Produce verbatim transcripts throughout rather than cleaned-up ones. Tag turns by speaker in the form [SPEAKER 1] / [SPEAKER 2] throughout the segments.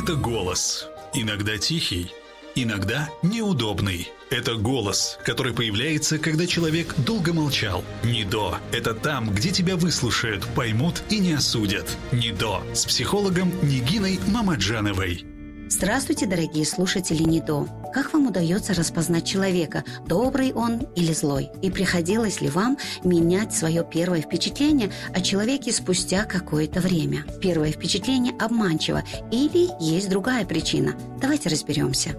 [SPEAKER 1] Это голос. Иногда тихий, иногда неудобный. Это голос, который появляется, когда человек долго молчал. НИДО – это там, где тебя выслушают, поймут и не осудят. НИДО с психологом Нигиной Мамаджановой.
[SPEAKER 2] Здравствуйте, дорогие слушатели НИДО. Как вам удается распознать человека, добрый он или злой? И приходилось ли вам менять свое первое впечатление о человеке спустя какое-то время? Первое впечатление обманчиво или есть другая причина? Давайте разберемся.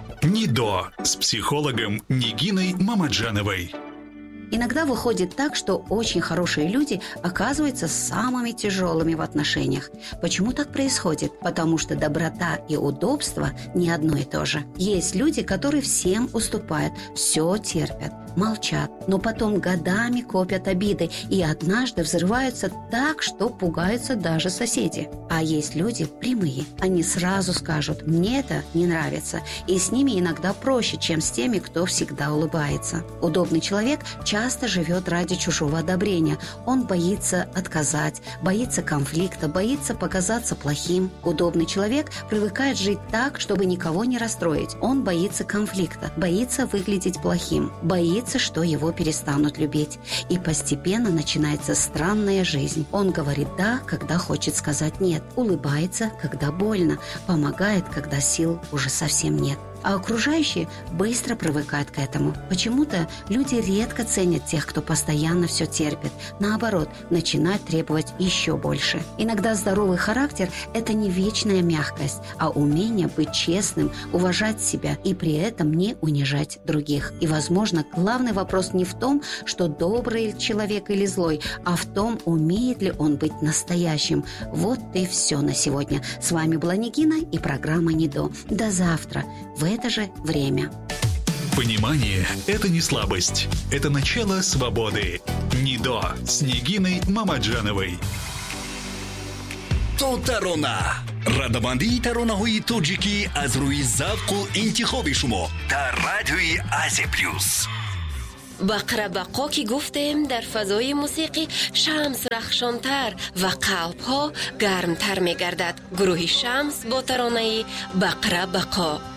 [SPEAKER 1] НИДО с психологом Нигиной Мамаджановой.
[SPEAKER 2] Иногда выходит так, что очень хорошие люди оказываются самыми тяжелыми в отношениях. Почему так происходит? Потому что доброта и удобство не одно и то же. Есть люди, которые всем уступают, все терпят, молчат, но потом годами копят обиды и однажды взрываются так, что пугаются даже соседи. А есть люди прямые. Они сразу скажут: «Мне это не нравится», и с ними иногда проще, чем с теми, кто всегда улыбается. Удобный человек часто живет ради чужого одобрения. Он боится отказать, боится конфликта, боится показаться плохим. Удобный человек привыкает жить так, чтобы никого не расстроить. Он боится конфликта, боится выглядеть плохим, боится, что его перестанут любить. И постепенно начинается странная жизнь. Он говорит «да», когда хочет сказать «нет», улыбается, когда больно, помогает, когда сил уже совсем нет. А окружающие быстро привыкают к этому. Почему-то люди редко ценят тех, кто постоянно все терпит. Наоборот, начинают требовать еще больше. Иногда здоровый характер – это не вечная мягкость, а умение быть честным, уважать себя и при этом не унижать других. И, возможно, главный вопрос не в том, что добрый человек или злой, а в том, умеет ли он быть настоящим. Вот и все на сегодня. С вами была Нигина и программа НИДО. До завтра. В это же время.
[SPEAKER 1] Понимание – это не слабость. Это начало свободы. НИДО с Нигиной Мамаджановой.
[SPEAKER 3] То тарона. радамандии таронаҳои тоҷикӣ аз рӯи завқу интихоби шумо дар радиои Азия плюс.
[SPEAKER 4] бақра бақо ки гуфтем дар фазои мусиқӣ шамс рахшонтар ва қалбҳо гармтар мегардад. гурӯҳи шамс бо таронаи бақра бақо.